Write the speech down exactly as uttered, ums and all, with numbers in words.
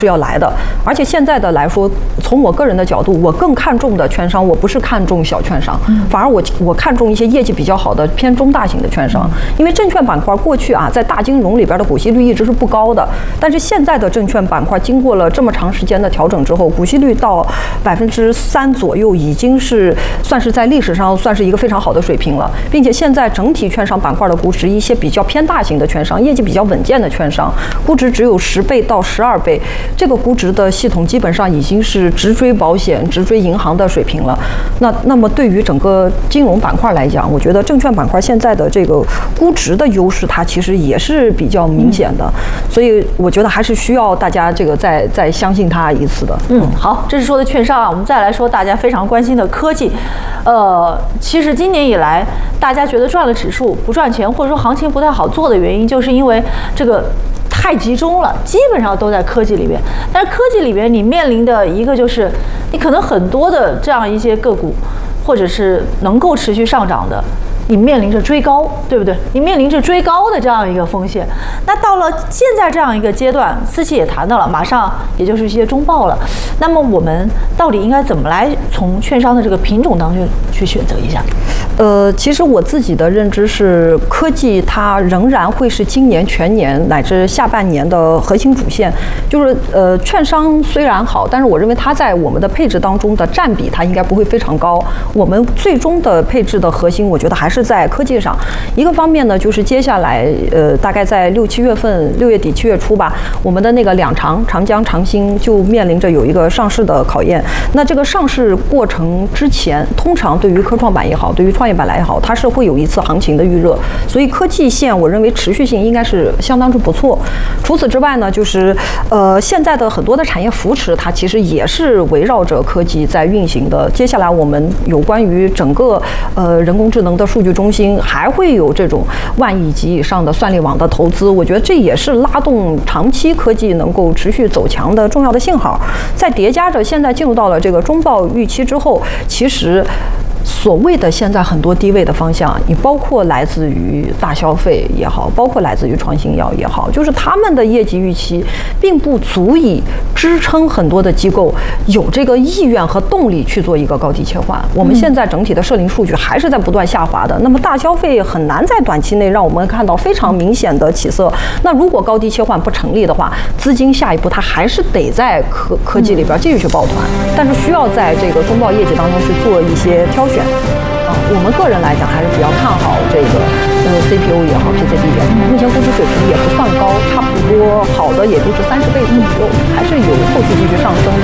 是要来的，而且现在的来说，从我个人的角度，我更看重的券商，我不是看重小券商，反而我我看重一些业绩比较好的偏中大型的券商，因为证券板块过去啊，在大金融里边的股息率一直是不高的，但是现在的证券板块经过了这么长时间的调整之后，股息率到百分之三左右，已经是算是在历史上算是一个非常好的水平了，并且现在整体券商板块的估值，一些比较偏大型的券商，业绩比较稳健的券商，估值只有十倍到十二倍。这个估值的系统基本上已经是直追保险、直追银行的水平了。那那么对于整个金融板块来讲，我觉得证券板块现在的这个估值的优势，它其实也是比较明显的。所以我觉得还是需要大家这个再再相信它一次的。 嗯，好，这是说的券商啊，我们再来说大家非常关心的科技。呃，其实今年以来，大家觉得赚了指数不赚钱，或者说行情不太好做的原因，就是因为这个太集中了，基本上都在科技里边。但是科技里边，你面临的一个就是，你可能很多的这样一些个股，或者是能够持续上涨的，你面临着追高，对不对？你面临着追高的这样一个风险。那到了现在这样一个阶段，思琪也谈到了，马上也就是一些中报了。那么我们到底应该怎么来从券商的这个品种当中去选择一下？ 呃，其实我自己的认知是，科技它仍然会是今年全年乃至下半年的核心主线。就是呃，券商虽然好，但是我认为它在我们的配置当中的占比，它应该不会非常高。我们最终的配置的核心，我觉得还是在科技上。一个方面呢，就是接下来呃，大概在六七月份、六月底七月初吧，我们的那个两长长江、长兴就面临着有一个上市的考验。那这个上市过程之前，通常对于科创板也好，对于创业板来也好，它是会有一次行情的预热，所以科技线我认为持续性应该是相当之不错。除此之外呢，就是呃现在的很多的产业扶持，它其实也是围绕着科技在运行的。接下来我们有关于整个呃人工智能的数据中心，还会有这种万亿级以上的算力网的投资，我觉得这也是拉动长期科技能够持续走强的重要的信号。再叠加着现在进入到了这个中报预期之后，其实所谓的现在很多低位的方向，你包括来自于大消费也好，包括来自于创新药也好，就是他们的业绩预期并不足以支撑很多的机构有这个意愿和动力去做一个高低切换。我们现在整体的社零数据还是在不断下滑的，那么大消费很难在短期内让我们看到非常明显的起色。那如果高低切换不成立的话，资金下一步它还是得在科科技里边继续去抱团，但是需要在这个中报业绩当中去做一些挑选。啊，我们个人来讲还是比较看好这个呃 C P O 也好 ，P C B 也好，目前估值水平也不算高，差不多好的也就是三十倍左右，还是有后续继续上升。